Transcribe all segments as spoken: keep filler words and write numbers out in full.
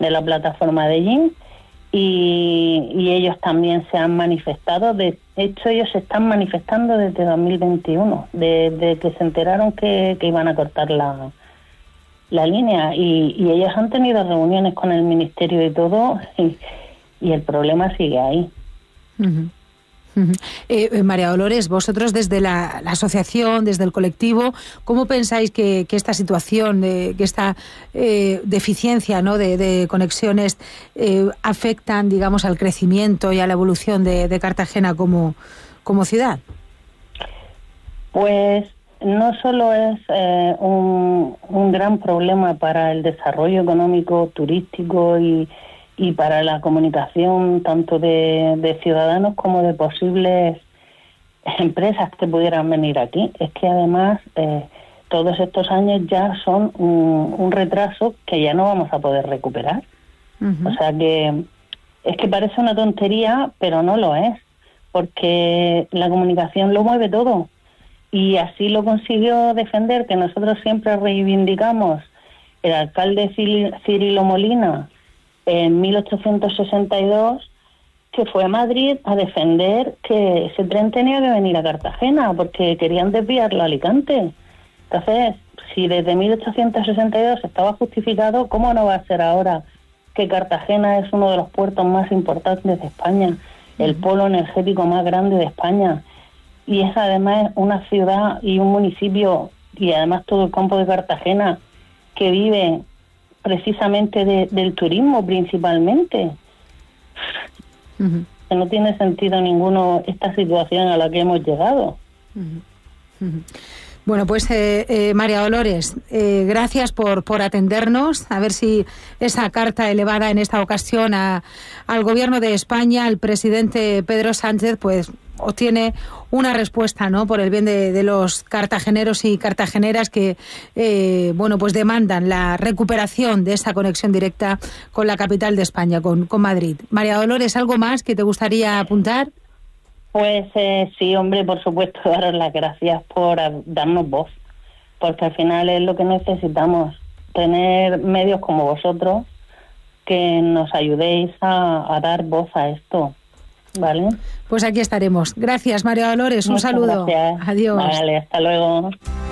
de la plataforma de Jin, y, y ellos también se han manifestado. De hecho, ellos se están manifestando desde dos mil veintiuno, desde que se enteraron que, que iban a cortar la, la línea, y, y ellos han tenido reuniones con el ministerio y todo, y, y el problema sigue ahí. Uh-huh. Uh-huh. Eh, María Dolores, vosotros desde la, la asociación, desde el colectivo, ¿cómo pensáis que, que esta situación, de, que esta eh, deficiencia, ¿no?, de, de conexiones eh, afectan, digamos, al crecimiento y a la evolución de, de Cartagena como, como ciudad? Pues no solo es eh, un, un gran problema para el desarrollo económico, turístico y y para la comunicación tanto de, de ciudadanos como de posibles empresas que pudieran venir aquí. Es que además eh, todos estos años ya son un, un retraso que ya no vamos a poder recuperar. Uh-huh. O sea que es que parece una tontería, pero no lo es, porque la comunicación lo mueve todo, y así lo consiguió defender, que nosotros siempre reivindicamos, el alcalde Cirilo Molina en mil ochocientos sesenta y dos, que fue a Madrid a defender que ese tren tenía que venir a Cartagena porque querían desviarlo a Alicante. Entonces, si desde mil ochocientos sesenta y dos estaba justificado, ¿cómo no va a ser ahora que Cartagena es uno de los puertos más importantes de España, el polo energético más grande de España, y es además una ciudad y un municipio, y además todo el campo de Cartagena, que vive precisamente de, del turismo principalmente? Uh-huh. Que no tiene sentido ninguno esta situación a la que hemos llegado. Uh-huh. Uh-huh. Bueno, pues eh, eh, María Dolores, eh, gracias por, por atendernos. A ver si esa carta elevada en esta ocasión a, al Gobierno de España, al presidente Pedro Sánchez, pues obtiene una respuesta, ¿no?, por el bien de, de los cartageneros y cartageneras que, eh, bueno, pues demandan la recuperación de esa conexión directa con la capital de España, con, con Madrid. María Dolores, ¿algo más que te gustaría apuntar? Pues eh, sí, hombre, por supuesto, daros las gracias por darnos voz, porque al final es lo que necesitamos, tener medios como vosotros que nos ayudéis a, a dar voz a esto, ¿vale? Pues aquí estaremos. Gracias, María Dolores, un Muchas saludo. Gracias. Adiós. Vale, hasta luego.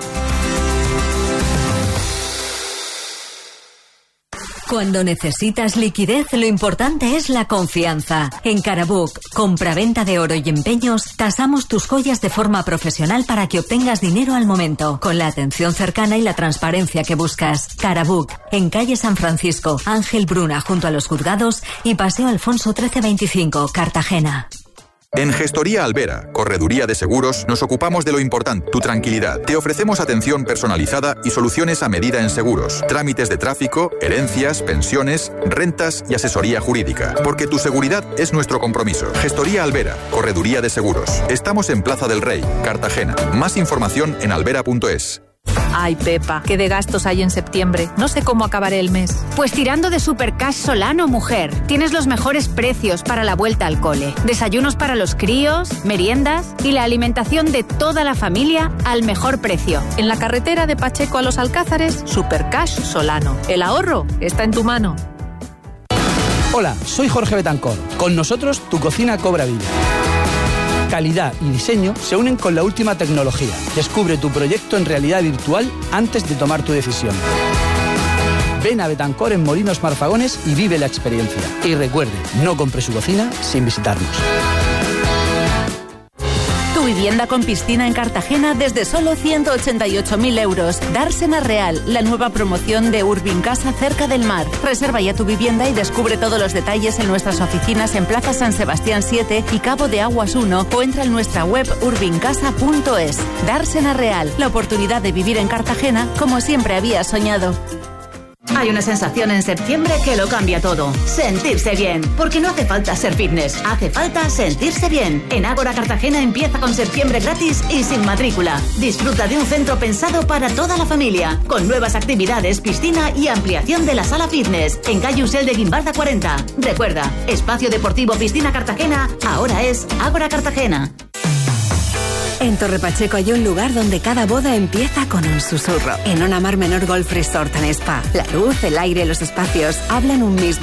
Cuando necesitas liquidez, lo importante es la confianza. En Carabook, compra-venta de oro y empeños, tasamos tus joyas de forma profesional para que obtengas dinero al momento, con la atención cercana y la transparencia que buscas. Carabook, en calle San Francisco, Ángel Bruna, junto a los juzgados, y Paseo Alfonso trece veinticinco, Cartagena. En Gestoría Albera, Correduría de Seguros, nos ocupamos de lo importante, tu tranquilidad. Te ofrecemos atención personalizada y soluciones a medida en seguros, trámites de tráfico, herencias, pensiones, rentas y asesoría jurídica. Porque tu seguridad es nuestro compromiso. Gestoría Albera, Correduría de Seguros. Estamos en Plaza del Rey, Cartagena. Más información en albera punto es. Ay, Pepa, qué de gastos hay en septiembre. No sé cómo acabaré el mes. Pues tirando de Supercash Solano, mujer. Tienes los mejores precios para la vuelta al cole. Desayunos para los críos, meriendas y la alimentación de toda la familia al mejor precio. En la carretera de Pacheco a Los Alcázares, Supercash Solano. El ahorro está en tu mano. Hola, soy Jorge Betancor. Con nosotros, tu cocina cobra vida. Calidad y diseño se unen con la última tecnología. Descubre tu proyecto en realidad virtual antes de tomar tu decisión. Ven a Betancor en Molinos Marfagones y vive la experiencia. Y recuerde, no compre su cocina sin visitarnos. Tu vivienda con piscina en Cartagena desde solo ciento ochenta y ocho mil euros. Dársena Real, la nueva promoción de Urbincasa cerca del mar. Reserva ya tu vivienda y descubre todos los detalles en nuestras oficinas en Plaza San Sebastián siete y Cabo de Aguas uno, o entra en nuestra web urbincasa punto es. Dársena Real, la oportunidad de vivir en Cartagena como siempre habías soñado. Hay una sensación en septiembre que lo cambia todo. Sentirse bien. Porque no hace falta ser fitness, hace falta sentirse bien. En Ágora Cartagena empieza con septiembre gratis y sin matrícula. Disfruta de un centro pensado para toda la familia, con nuevas actividades, piscina y ampliación de la sala fitness. En calle Usel de Guimbarda cuarenta. Recuerda, Espacio Deportivo Piscina Cartagena ahora es Ágora Cartagena. En Torre Pacheco hay un lugar donde cada boda empieza con un susurro. En Ona Mar Menor Golf Resort and Spa. La luz, el aire, los espacios hablan un mismo